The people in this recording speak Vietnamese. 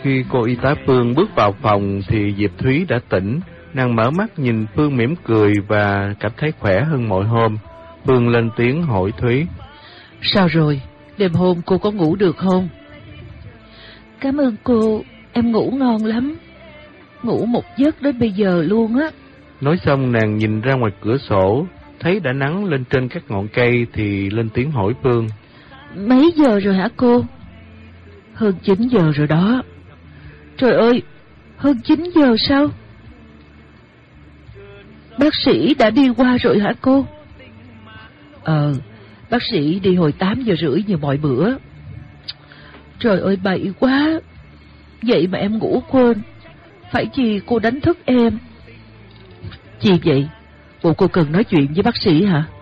Khi cô y tá Phương bước vào phòng thì Diệp Thúy đã tỉnh. Nàng mở mắt nhìn Phương mỉm cười và cảm thấy khỏe hơn mọi hôm. Phương lên tiếng hỏi Thúy: Sao rồi? Đêm hôm cô có ngủ được không? Cảm ơn cô, em ngủ ngon lắm. Ngủ một giấc đến bây giờ luôn á. Nói xong nàng nhìn ra ngoài cửa sổ, thấy đã nắng lên trên các ngọn cây thì lên tiếng hỏi Phương: Mấy giờ rồi hả cô? Hơn 9 giờ rồi đó. Trời ơi, hơn 9 giờ sao? Bác sĩ đã đi qua rồi hả cô? Bác sĩ đi hồi 8 giờ rưỡi như mọi bữa. Trời ơi, bậy quá. Vậy mà em ngủ quên. Phải chi cô đánh thức em? Chi vậy? Bộ cô cần nói chuyện với bác sĩ hả?